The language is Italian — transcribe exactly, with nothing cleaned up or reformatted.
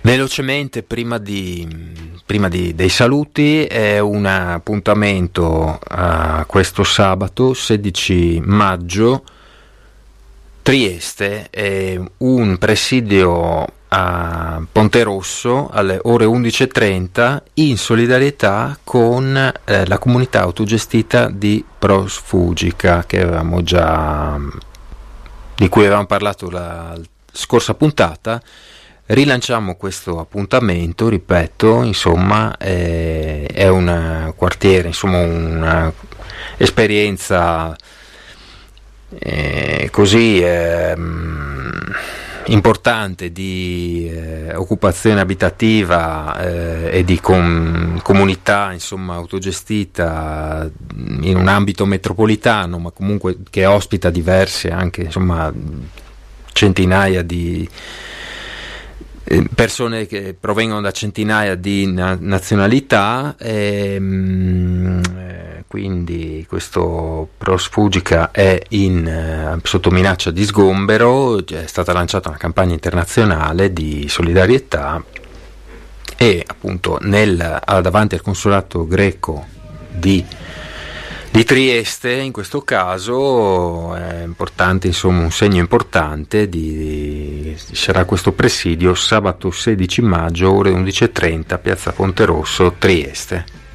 Velocemente, prima di, prima di, dei saluti, è un appuntamento a questo sabato sedici maggio, Trieste, è un presidio a Ponte Rosso alle ore undici e trenta in solidarietà con eh, la comunità autogestita di Prosfugica, che avevamo già, di cui avevamo parlato la scorsa puntata. Rilanciamo questo appuntamento, ripeto, insomma, è, è un quartiere, insomma, una esperienza eh, così eh, importante di eh, occupazione abitativa eh, e di com- comunità, insomma, autogestita in un ambito metropolitano, ma comunque che ospita diverse, anche, insomma, centinaia di persone che provengono da centinaia di na- nazionalità, e, mh, quindi questo Prosfugica è in, eh, sotto minaccia di sgombero. È stata lanciata una campagna internazionale di solidarietà e appunto nel, davanti al consolato greco di di Trieste, in questo caso è importante, insomma, un segno importante di, di sarà questo presidio sabato sedici maggio ore undici e trenta, piazza Ponte Rosso, Trieste.